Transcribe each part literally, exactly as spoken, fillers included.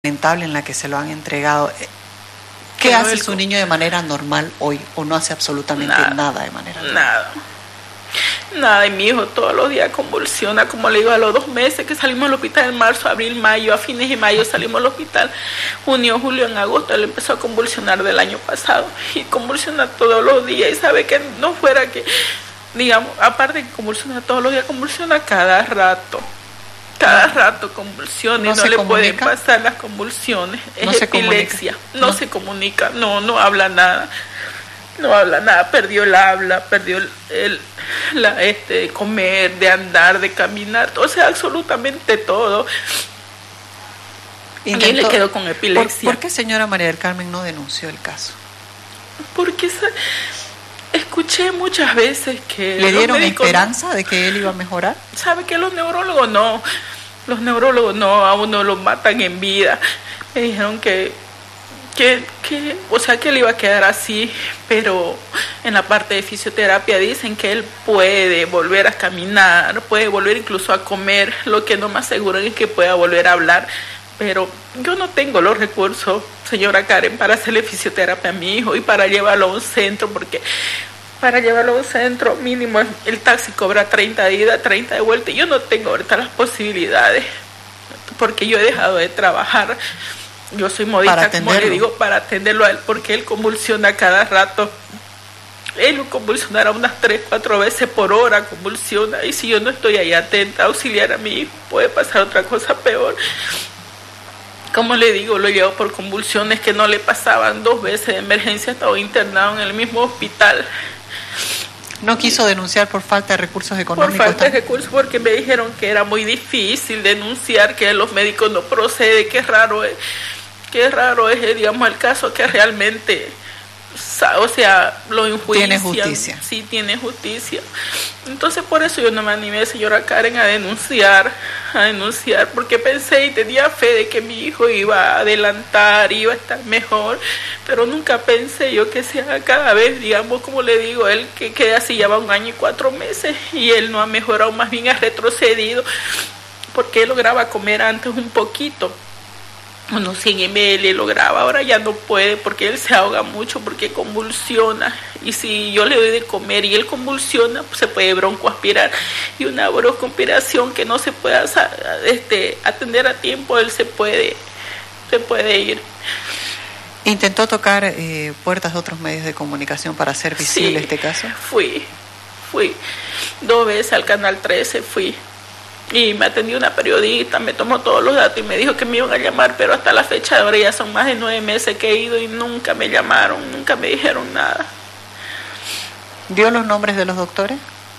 lamentable en la que se lo han entregado. ¿Qué Pero hace el- su niño de manera normal hoy o no hace absolutamente Nada. nada, de manera normal? Nada. Nada, y mi hijo todos los días convulsiona, como le digo, a los dos meses que salimos al hospital, en marzo, abril, mayo, a fines de mayo salimos al hospital, junio, julio, en agosto, él empezó a convulsionar del año pasado, y convulsiona todos los días, y sabe que no fuera que, digamos, aparte de que convulsiona todos los días, convulsiona cada rato. Cada rato convulsiona y ¿No no se le pueden comunica? pasar las convulsiones. Es ¿No se epilepsia. comunica? No, No. se comunica, no, no habla nada. No habla nada, perdió el habla, perdió el, el la, este, comer, de andar, de caminar, o sea, absolutamente todo. Y él le quedó con epilepsia. ¿Por, ¿Por qué señora María del Carmen no denunció el caso? Porque sa- escuché muchas veces que ¿Le los dieron médicos- esperanza de que él iba a mejorar? ¿Sabe que los neurólogos no? Los neurólogos no, a uno lo matan en vida. Me dijeron que, que, que, o sea, que él iba a quedar así, pero en la parte de fisioterapia dicen que él puede volver a caminar, puede volver incluso a comer. Lo que no me aseguran es que pueda volver a hablar. Pero yo no tengo los recursos, señora Karen, para hacerle fisioterapia a mi hijo y para llevarlo a un centro, porque para llevarlo a un centro mínimo el taxi cobra treinta de ida, treinta de vuelta, y yo no tengo ahorita las posibilidades, porque yo he dejado de trabajar. Yo soy modista, Para como le atenderlo. digo, para atenderlo a él, porque él convulsiona cada rato. Él convulsionará unas tres, cuatro veces por hora, convulsiona, y si yo no estoy ahí atenta a auxiliar a mi hijo, puede pasar otra cosa peor. Como le digo, lo llevo por convulsiones que no le pasaban dos veces de emergencia, estaba internado en el mismo hospital. ¿No quiso denunciar por falta de recursos Por económicos? falta de también? recursos, porque me dijeron que era muy difícil denunciar, que los médicos no procede, que raro es, que raro es, eh, digamos, el caso que realmente, sa- o sea, lo enjuician. Tiene justicia. Sí, tiene justicia. Entonces, por eso yo no me animé, señora Karen, a denunciar, a denunciar, porque pensé y tenía fe de que mi hijo iba a adelantar, iba a estar mejor, pero nunca pensé yo que sea cada vez, digamos, como le digo, él que queda así ya va un año y cuatro meses y él no ha mejorado, más bien ha retrocedido, porque él lograba comer antes un poquito, unos cien mililitros lograba, ahora ya no puede porque él se ahoga mucho, porque convulsiona, y si yo le doy de comer y él convulsiona, pues se puede broncoaspirar, y una broncoaspiración que no se pueda este, atender a tiempo, él se puede, se puede ir. ¿Intentó tocar eh, puertas de otros medios de comunicación para hacer visible Sí, este caso? Fui, fui, dos veces al Canal trece fui. Y me atendió una periodista, me tomó todos los datos y me dijo que me iban a llamar, pero hasta la fecha de ahora ya son más de nueve meses que he ido y nunca me llamaron, nunca me dijeron nada. ¿Dio los nombres de los doctores?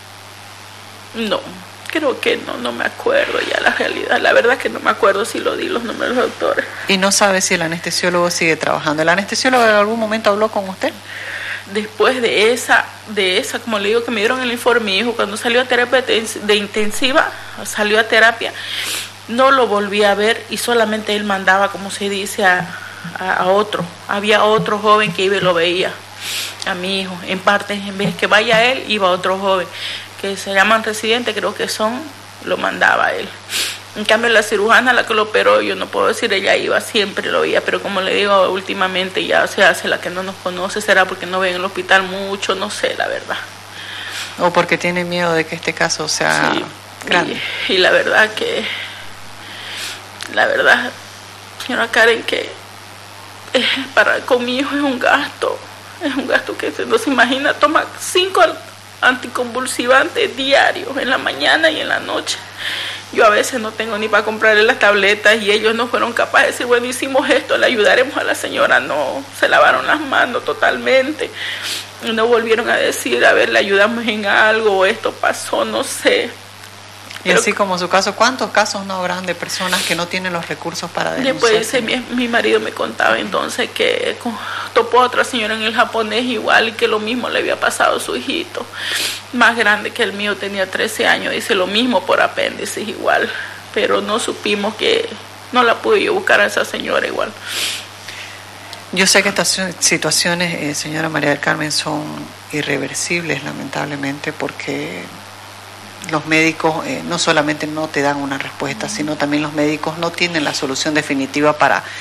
No, creo que no, no me acuerdo ya la realidad. La verdad que no me acuerdo si lo di los nombres de los doctores. Y no sabe si el anestesiólogo sigue trabajando. ¿El anestesiólogo en algún momento habló con usted? Después de esa, de esa, como le digo, que me dieron el informe, mi hijo cuando salió a terapia de de intensiva, salió a terapia, no lo volví a ver y solamente él mandaba, como se dice, a, a, a otro. Había otro joven que iba y lo veía, a mi hijo. En parte, en vez de que vaya él, iba otro joven, que se llaman residentes, creo que son, lo mandaba a él. En cambio, la cirujana, la que lo operó, yo no puedo decir, ella iba, siempre lo veía, pero como le digo, últimamente ya se hace la que no nos conoce, será porque no ve en el hospital mucho, no sé, la verdad. ¿O porque tiene miedo de que este caso sea Sí, grande? Y, y la verdad que, la verdad, señora Karen, que eh, para con mi hijo es un gasto, es un gasto que se no se imagina, toma cinco anticonvulsivantes diarios, en la mañana y en la noche. Yo a veces no tengo ni para comprarle las tabletas y ellos no fueron capaces de decir, bueno, hicimos esto, le ayudaremos a la señora. No, se lavaron las manos totalmente. Y no volvieron a decir, a ver, le ayudamos en algo, o esto pasó, no sé. Y Pero, así como su caso, ¿cuántos casos no habrán de personas que no tienen los recursos para denunciar? después ese, mi, mi marido me contaba entonces que con- topó a otra señora en el japonés igual y que lo mismo le había pasado a su hijito, más grande que el mío, tenía trece años, dice lo mismo por apéndices igual, pero no supimos que, no la pude yo buscar a esa señora igual. Yo sé que estas situaciones, eh, señora María del Carmen, son irreversibles, lamentablemente, porque los médicos eh, no solamente no te dan una respuesta, sino también los médicos no tienen la solución definitiva para